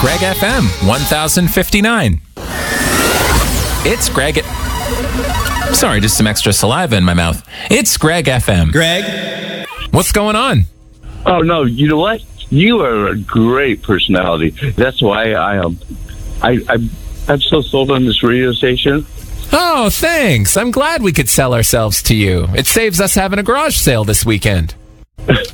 Greg FM 1059. It's Greg. Sorry, just some extra saliva in my mouth. It's Greg FM. Greg? What's going on? Oh, no, you know what? You are a great personality. That's why I'm so sold on this radio station. Oh, thanks. I'm glad we could sell ourselves to you. It saves us having a garage sale this weekend.